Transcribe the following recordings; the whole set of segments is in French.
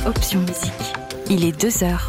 Option Musique. Il est 2h.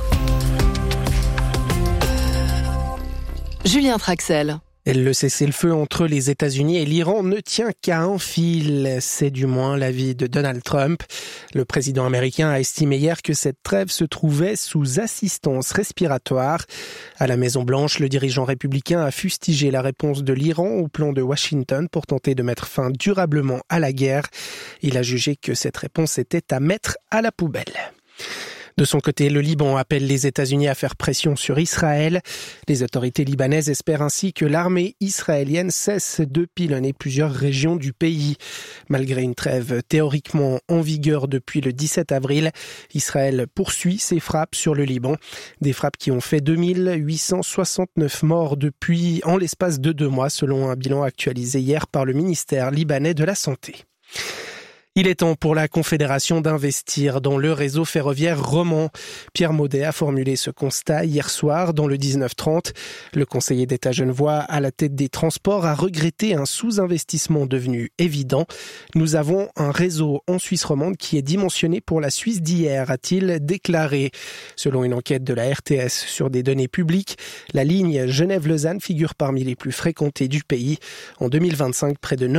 Julien Traxel. Le cessez-le-feu entre les États-Unis et l'Iran ne tient qu'à un fil. C'est du moins l'avis de Donald Trump. Le président américain a estimé hier que cette trêve se trouvait sous assistance respiratoire. À la Maison-Blanche, le dirigeant républicain a fustigé la réponse de l'Iran au plan de Washington pour tenter de mettre fin durablement à la guerre. Il a jugé que cette réponse était à mettre à la poubelle. De son côté, le Liban appelle les États-Unis à faire pression sur Israël. Les autorités libanaises espèrent ainsi que l'armée israélienne cesse de pilonner plusieurs régions du pays. Malgré une trêve théoriquement en vigueur depuis le 17 avril, Israël poursuit ses frappes sur le Liban. Des frappes qui ont fait 2869 morts en l'espace de 2 mois, selon un bilan actualisé hier par le ministère libanais de la Santé. Il est temps pour la Confédération d'investir dans le réseau ferroviaire roman. Pierre Maudet a formulé ce constat hier soir dans le 19-30. Le conseiller d'État genevois à la tête des transports a regretté un sous-investissement devenu évident. Nous avons un réseau en Suisse romande qui est dimensionné pour la Suisse d'hier, a-t-il déclaré. Selon une enquête de la RTS sur des données publiques, la ligne Genève-Lausanne figure parmi les plus fréquentées du pays. En 2025, près de